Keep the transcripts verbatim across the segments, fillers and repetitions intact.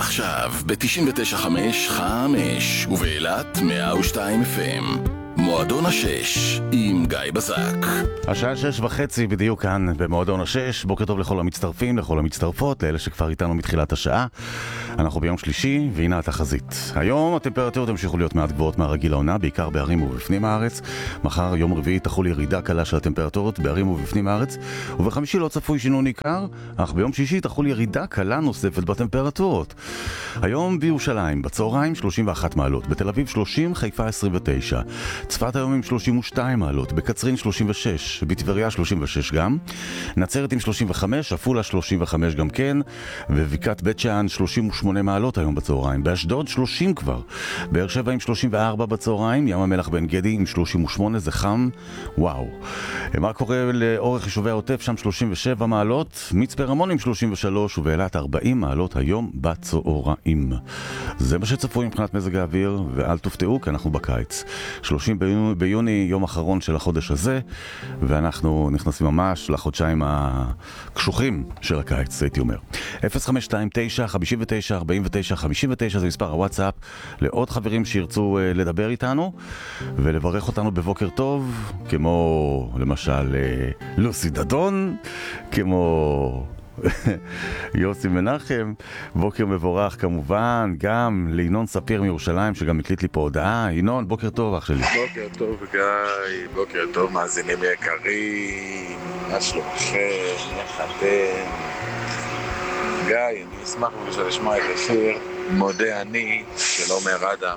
עכשיו ב-תשעים ותשע נקודה חמש חמש ובאילת מאה ושתיים אף אם. מועדון השש עם גיא בזק. השעה שש וחצי בדיוק כאן במועדון השש. בוקר טוב לכל המצטרפים, לכל המצטרפות, לאלה שכבר איתנו מתחילת השעה. אנחנו ביום שלישי והנה התחזית. היום הטמפרטורות המשיכו להיות מעט גבוהות מהרגיל העונה, בעיקר בערים ובפנים הארץ. מחר יום רביעי תחול ירידה קלה של הטמפרטורות בערים ובפנים הארץ, ובחמישי לא צפוי שינוי ניכר, אך ביום שישי תחול ירידה קלה נוספת בטמפרטורות. היום בירושלים בצהריים שלושים ואחת מעלות, בתל אביב שלושים, חיפה עשרים ותשע, צפת היום עם שלושים ושתיים מעלות, בקצרין שלושים ושש, בטבריה שלושים ושש גם, נצרת עם שלושים וחמש, עפולה שלושים וחמש גם כן, ובקעת בית שאן שלושים ושמונה מעלות היום בצהריים, באשדוד שלושים כבר, באר שבע עם שלושים וארבע בצהריים, ים המלח בן גדי עם שלושים ושמונה, זה חם, וואו. מה קורה לאורך יישובי העוטף? שם שלושים ושבע מעלות, מצפה רמון עם שלושים ושלוש, ובאילת ארבעים מעלות היום בצהריים. זה מה שצפוי מבחינת מזג האוויר, ואל תופתעו כי אנחנו בקיץ. שלושים ביוני, יום אחרון של החודש הזה, ואנחנו נכנסים ממש לחודשיים הקשוחים של הקיץ, הייתי אומר. אפס חמש שתיים תשע חמש תשע ארבע תשע חמש תשע זה מספר הוואטסאפ לעוד חברים שירצו לדבר איתנו ולברך אותנו בבוקר טוב, כמו למשל לוסי דדון, כמו יוסי מנחם, בוקר מבורך כמובן, גם לינון ספיר מירושלים שגם הקליט לי פה הודעה. ינון, בוקר טוב אח שלי. בוקר טוב גיא, בוקר טוב מאזינים יקרים, מה שלומכם, איך אתם? גיא, אני אשמח בבקשה לשמוע את השיר מודה אני של עומר אדם,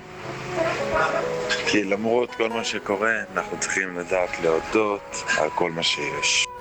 כי למרות כל מה שקורה אנחנו צריכים לדעת להודות על כל מה שיש.